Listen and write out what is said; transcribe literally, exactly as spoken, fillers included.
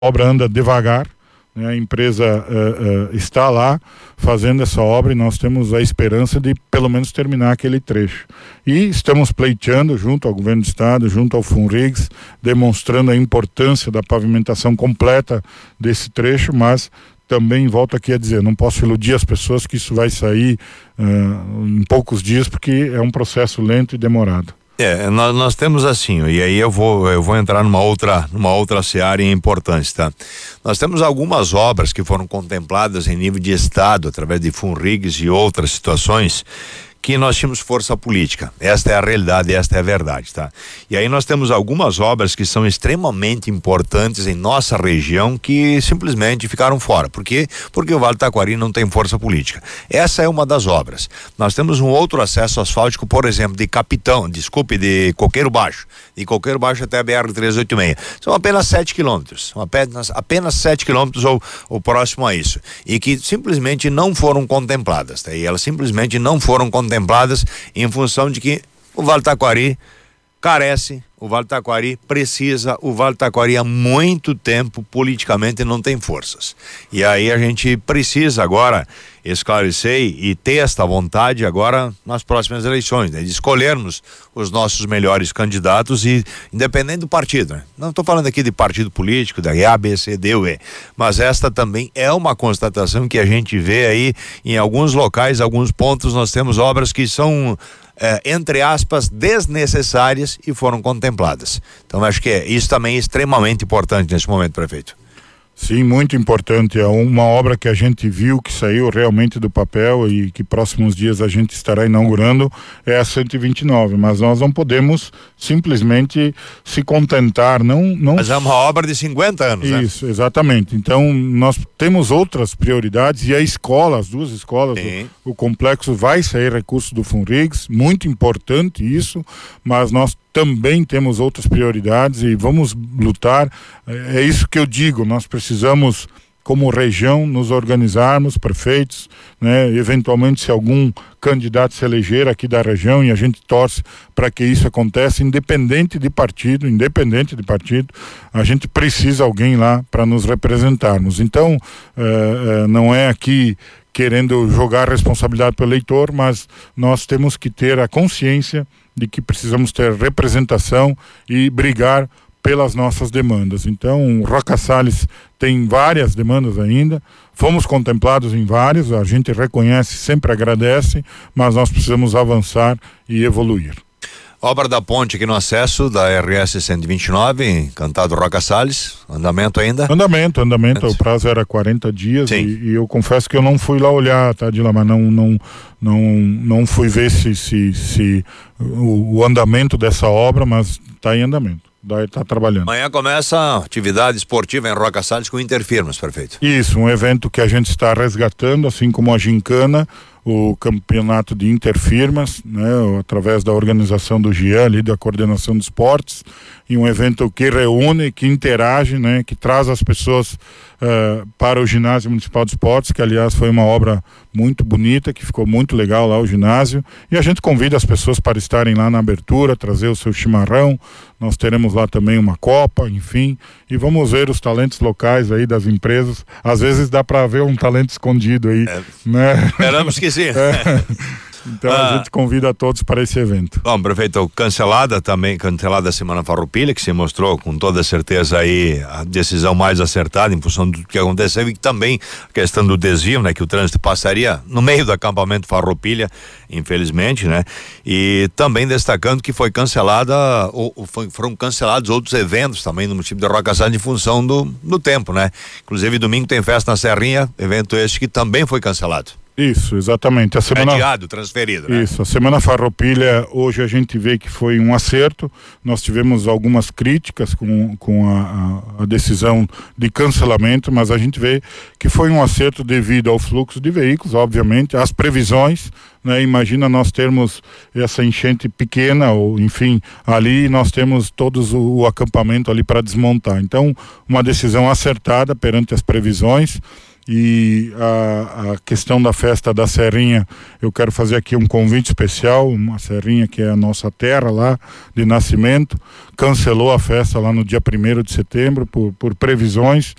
obra anda devagar, né? A empresa uh, uh, está lá fazendo essa obra e nós temos a esperança de pelo menos terminar aquele trecho. E estamos pleiteando junto ao governo do estado, junto ao Funrigs, demonstrando a importância da pavimentação completa desse trecho, mas também volto aqui a dizer, não posso iludir as pessoas que isso vai sair uh, em poucos dias, porque é um processo lento e demorado. É, nós, nós temos assim, e aí eu vou, eu vou entrar numa outra, numa outra seara importante, tá? Nós temos algumas obras que foram contempladas em nível de estado, através de Funrigs e outras situações, que nós tínhamos força política. Esta é a realidade, esta é a verdade, tá? E aí nós temos algumas obras que são extremamente importantes em nossa região que simplesmente ficaram fora. Por quê? Porque o Vale do Taquari não tem força política. Essa é uma das obras. Nós temos um outro acesso asfáltico, por exemplo, de Capitão, desculpe, de Coqueiro Baixo. De Coqueiro Baixo até a B R trezentos e oitenta e seis. São apenas sete quilômetros. São apenas, apenas sete quilômetros ou, ou próximo a isso. E que simplesmente não foram contempladas, tá? E elas simplesmente não foram contempladas contempladas em função de que o Vale do Taquari carece, o Vale do Taquari precisa, o Vale do Taquari há muito tempo politicamente não tem forças. E aí a gente precisa agora esclarecer e ter esta vontade agora nas próximas eleições, né? De escolhermos os nossos melhores candidatos e independente do partido, né? Não estou falando aqui de partido político, da A, B, C, D ou E, mas esta também é uma constatação que a gente vê aí em alguns locais, alguns pontos nós temos obras que são É, entre aspas, desnecessárias e foram contempladas. Então acho que é, isso também é extremamente importante nesse momento, prefeito. Sim, muito importante. É uma obra que a gente viu que saiu realmente do papel e que próximos dias a gente estará inaugurando, é a cento e vinte e nove, mas nós não podemos simplesmente se contentar, não, não... Mas é uma obra de cinquenta anos, né? Isso, exatamente. Então nós temos outras prioridades e a escola, as duas escolas, o, o complexo vai sair recurso do Funrigs, muito importante isso, mas nós também temos outras prioridades e vamos lutar. É isso que eu digo, nós precisamos, como região, nos organizarmos, prefeitos, né? Eventualmente, se algum candidato se eleger aqui da região, e a gente torce para que isso aconteça, independente de partido, independente de partido, a gente precisa alguém lá para nos representarmos. Então, uh, uh, não é aqui querendo jogar a responsabilidade para o eleitor, mas nós temos que ter a consciência de que precisamos ter representação e brigar pelas nossas demandas. Então, Roca Sales tem várias demandas ainda, fomos contemplados em várias, a gente reconhece, sempre agradece, mas nós precisamos avançar e evoluir. Obra da ponte aqui no acesso da R S cento e vinte e nove, Cantado Roca Sales, andamento ainda? Andamento, andamento, o prazo era quarenta dias e, e eu confesso que eu não fui lá olhar, tá, Dila, mas não, não, não, não fui ver se, se, se o, o andamento dessa obra, mas está em andamento. Está trabalhando. Amanhã começa a atividade esportiva em Roca Sales com Interfirmas, prefeito. Isso, um evento que a gente está resgatando, assim como a Gincana, o campeonato de Interfirmas, né, através da organização do G I A, ali, da coordenação de esportes, e um evento que reúne, que interage, né, que traz as pessoas uh, para o Ginásio Municipal de Esportes, que aliás foi uma obra muito bonita, que ficou muito legal lá o ginásio, e a gente convida as pessoas para estarem lá na abertura, trazer o seu chimarrão, nós teremos lá também uma copa, enfim, e vamos ver os talentos locais aí das empresas. Às vezes dá para ver um talento escondido aí, é, né? Esperamos que sim. É. Então ah, a gente convida a todos para esse evento. Bom, prefeito, cancelada também, cancelada a Semana Farroupilha, que se mostrou com toda certeza aí a decisão mais acertada em função do que aconteceu, e que também a questão do desvio, né, que o trânsito passaria no meio do acampamento Farroupilha, infelizmente, né, e também destacando que foi cancelada, ou, ou foi, foram cancelados outros eventos também no município de Roca Sales em função do, do tempo, né, inclusive domingo tem festa na Serrinha, evento este que também foi cancelado. Isso, exatamente. A semana... Adiado, transferido, né? Isso, a Semana Farroupilha, hoje a gente vê que foi um acerto. Nós tivemos algumas críticas com, com a, a, a decisão de cancelamento, mas a gente vê que foi um acerto devido ao fluxo de veículos, obviamente, às previsões, né? Imagina nós termos essa enchente pequena, ou enfim, ali nós temos todos o, o acampamento ali para desmontar. Então, uma decisão acertada perante as previsões. E a, a questão da festa da Serrinha, eu quero fazer aqui um convite especial. Uma Serrinha que é a nossa terra lá de nascimento, cancelou a festa lá no dia primeiro de setembro por, por previsões